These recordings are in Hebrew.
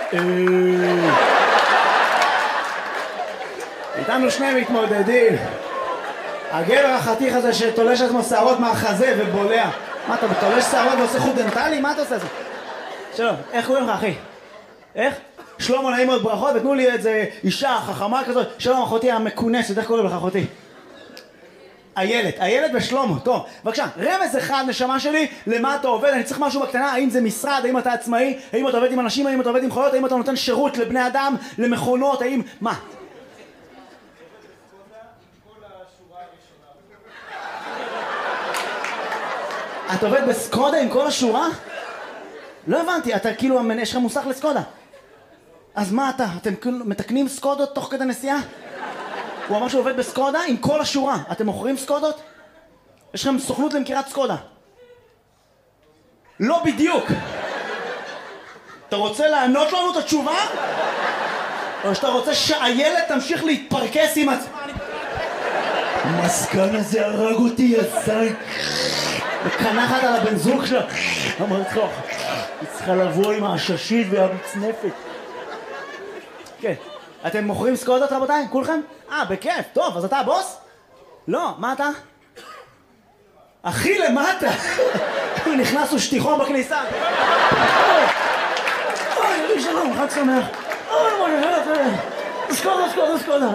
איתנו שני מתמודדים. הגבר החתיך הזה שתולש עצמו שערות מהחזה ובולע. מה אתה תולש שערות ועושה חוט דנטלי? מה אתה עושה את זה? שלום, איך קוראים לך אחי? איך? שלמה, נעים מאוד, ברכות, ותנו לי איזה אישה חכמה כזאת. שלום אחותי המכונסת, איך קוראים לך אחותי? איילת ושלמה, טוב, בבקשה, רמז אחד נשמה שלי, למה אתה עובד? אני צריך משהו בקטנה, האם זה משרד, האם אתה עצמאי, האם אתה עובד עם אנשים, האם אתה עובד עם חיות, האם אתה נותן שירות לבני אדם, למכונות, האם, מה? אתה עובד בסקודה עם כל השורה? לא הבנתי, אתה כאילו, יש לך מוסך לסקודה. אז מה אתה? אתם מתקנים סקודות תוך כדי נסיעה? הוא אמר שהוא עובד בסקודה עם כל השורה. אתם מוכרים סקודות? יש לכם סוכנות למכירת סקודה. לא בדיוק. אתה רוצה לענות לנו את התשובה? או שאתה רוצה שהילד תמשיך להתפרקס עם עצמה? המסכן הזה הרג אותי, יזי. וקנחת על הבן זוג שלה. אמרת לך, היא צריכה לבוא עם העששית והמצנפת. כן. אתם מוכרים סקודות רבותיי? כולכם? בכיף, טוב, אז אתה הבוס? לא, מה אתה? הכי למטה! נכנסו שטיחון בכניסה. אוי, שלום, חג שמח. אוי, סקודה.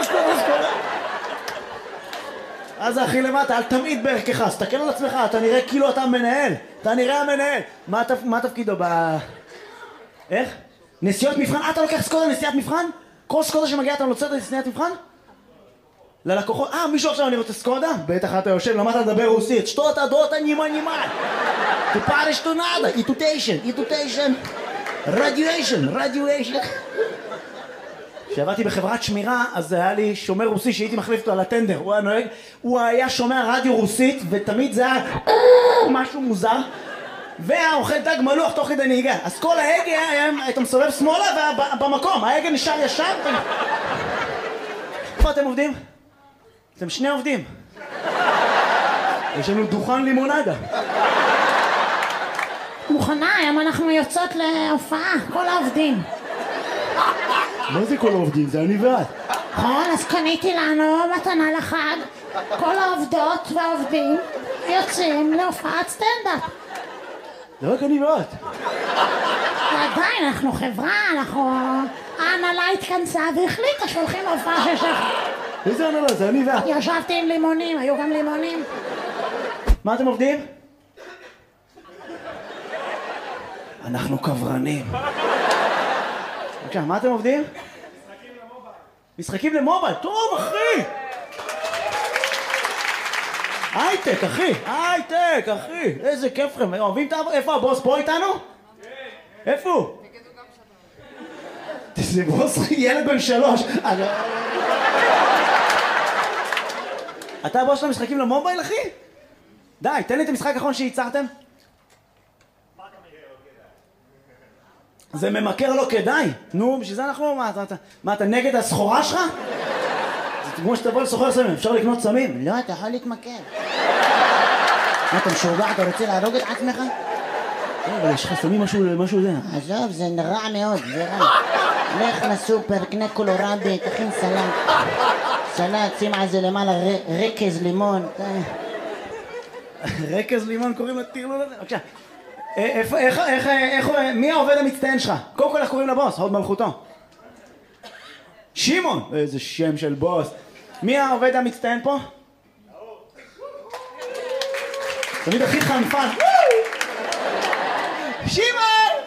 אז הכי למטה, אל תמיד בערכך, תסתכל על עצמך, אתה נראה כאילו אתה מנהל. אתה נראה המנהל. מה תפקידו איך? נסיעות מבחן? אתה לוקח סקודה נסיעת מבחן? כל סקודה שמגיעה אתה נוצר את נסיעת מבחן? ללקוחות, מישהו עכשיו אני רוצה סקודה? בטח אתה יושב, למדת לדבר רוסית. שטו אתה דותה נימה. Tu pares tu nada, itutation, radiation. כשעבדתי בחברת שמירה, אז היה לי שומר רוסי שהייתי מחליף אותו על הטנדר. הוא היה נוהג, הוא היה שומע רדיו רוסית, ותמיד זה היה משהו מוזר. והיה אוכל דג מלוח תוך כדי נהיגה. אז כל ההגה היית מסובב שמאלה ובמקום, ההגה נשאר ישר. איפה אתם עובדים? אתם שני עובדים. יש לנו דוכן לימונדה. מוכנה, היום אנחנו יוצאות להופעה, כל העובדים. מה זה כל העובדים? זה אני ואת. נכון, אז קניתי לנו מתנה לחג. כל העובדות והעובדים יוצאים להופעת סטנדאפ. זה רק אני ואת. ועדיין, אנחנו חברה, ההנהלה התכנסה והחליטה שהולכים להופעה של שחר. איזה הנהלה? זה אני ואת. ישבתי עם לימונים, היו גם לימונים. מה אתם עובדים? אנחנו קברנים. בבקשה, מה אתם עובדים? משחקים למובייל. טוב, אחי! הייטק, אחי! איזה כיף לכם. אוהבים את איפה הבוס? פה איתנו? כן. איפה הוא? זה בוס ילד בן 3. אתה הבוס של המשחקים למובייל, אחי? די, תן לי את המשחק האחרון שייצרתם. זה ממכר לא כדאי. נו, בשביל זה אנחנו... מה, אתה נגד הסחורה שלך? זה כמו שתבוא לסוחר סמים, אפשר לקנות סמים? לא, אתה יכול להתמכר. מה, אתה משוגע? אתה רוצה להרוג את עצמך? אבל יש לך סמים משהו זה. עזוב, זה רע מאוד, זה רע. לך לסופר, קנה קולורבי, תכין סלט, שים על זה למעלה רקז לימון. רקז לימון קוראים לטרלול הזה? בבקשה. מי העובד המצטיין שלך? קודם כל איך קוראים לבוס? הוד מלכותו. שמעון! איזה שם של בוס. מי העובד המצטיין פה? תמיד הכי חנפן. שמעון!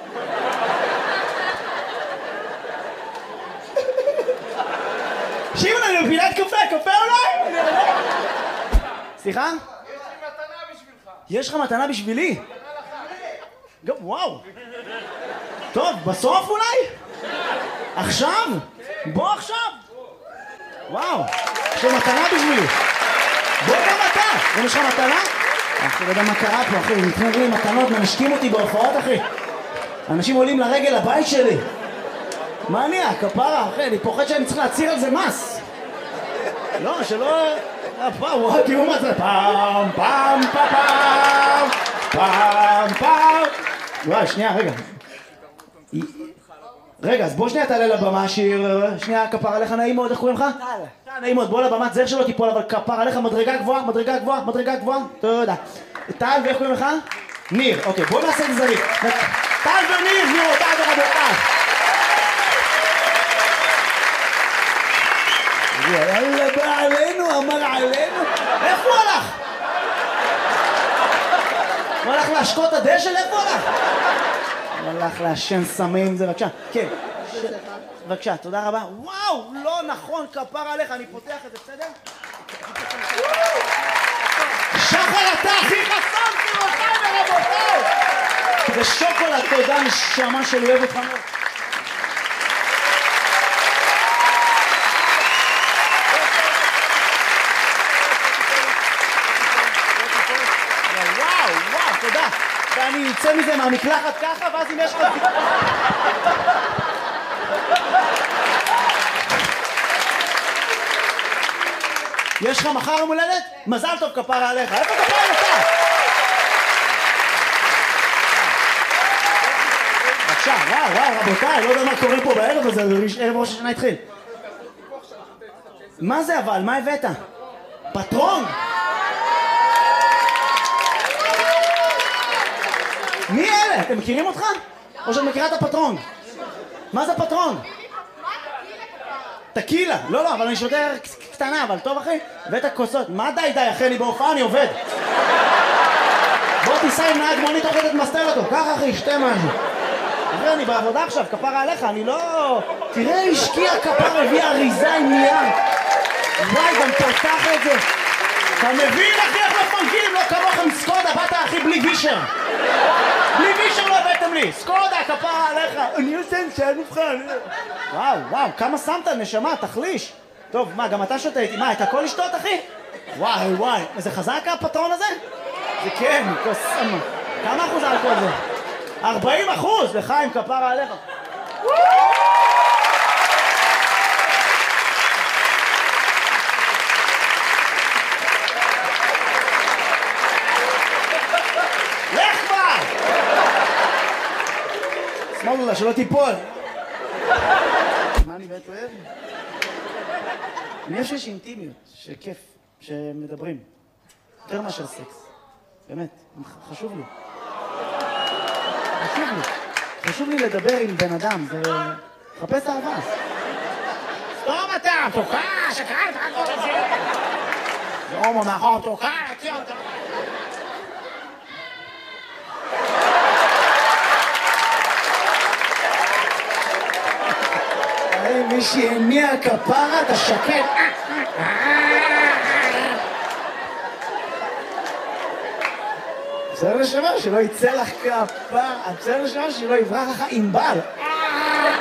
שמעון, אני מפילת קפה אולי? סליחה? יש לך מתנה בשבילי? וואו. טוב, בסוף אולי? עכשיו? בוא עכשיו. וואו, יש לך מתנה בשבילי. בוא גם אתה. יש לך מתנה? אחי, לא יודע מה קרה פה, אחי. נתנו לי מתנות, מנשקים אותי בהופעות, אחי. אנשים עולים לרגל לבית שלי. מה אני? כפרה, אחי. אני פוחד שאני צריך להצהיר על זה מס. לא, שלא... וואו, תראו מה זה. פעם, פעם, פעם, פעם, פעם. וואי, שנייה, רגע. רגע, אז בוא שנייה תעלה לבמה, שיר, שנייה, כפר עליך, נעים מאוד, איך קוראים לך? טל. נעים מאוד, בוא לבמה, זר שלא תיפול, אבל כפר עליך, מדרגה גבוהה, מדרגה גבוהה, מדרגה גבוהה, תודה. טל, ואיך קוראים לך? ניר, אוקיי, בוא נעשה את זה זריק. טל וניר, גבירותיי ורבותיי. יאללה, בא עלינו, אמר עלינו. איפה הוא הלך? הוא הלך להשקות הדשא? איפה הוא הלך? הוא הלך לעשן סמים, זה בבקשה. כן. בבקשה, תודה רבה. וואו, לא נכון, כפר עליך, אני פותח את זה, בסדר? שחר, אתה הכי חסון, גבירותיי ורבותיי! זה שוקולד, תודה, נשמה שלי, אוהב אותך מאוד. תודה. ואני יוצא מזה מהמקלחת ככה, ואז אם יש לך... יש לך מחר יום הולדת? מזל טוב כפרה עליך. איפה כפרה עליך? בבקשה, וואו, רבותיי, לא יודע מה קורה פה בערב הזה, ערב ראש השנה התחיל. מה זה אבל? מה הבאת? פטרון? מי אלה? אתם מכירים אותך? או שאת מכירה את הפטרון? מה זה פטרון? טקילה. לא, אבל אני שותה קטנה, אבל טוב אחי? הבאת כוסות. מה די, אחי, אני בהופעה, אני עובד. בוא תיסע עם נהג מונית, עובדת מסתר אותו. ככה אחי, שתה משהו. אחי, אני בעבודה עכשיו, כפרה עליך, אני לא... תראה, השקיע כפרה, הביא אריזה עם נייר. וואי, גם פתח את זה. אתה מבין אחי איך מפנקים? לא כמוכם סקודה, באת אחי בלי וישר. בלי וישר לא הבאתם לי. סקודה, כפרה עליך. אני עושה שאין מבחן. וואו, כמה שמת נשמה, תחליש. טוב, מה, גם אתה שותה איתי? מה, את הכל לשתות אחי? וואי, איזה חזק הפטרון הזה? זה כן, כוס סמה. כמה אחוז אלכוהול זה? 40%! לחיים, כפרה עליך. שמאלו לה, שלא תיפול. מה אני באמת אוהב? אני חושב שיש אינטימיות, שכיף, שמדברים. יותר מאשר סקס. באמת, חשוב לי. חשוב לי לדבר עם בן אדם, זה... חפש אהבה. סתום אתה, תוקע, שקרן, תחכו לזה. זה הומו מאחור, תוקע, תציע אותה. מי שהניע כפרה, אתה שקט. בסדר לשמה שלא יצא לך כפרה, בסדר לשמה שלא יברח לך ענבל.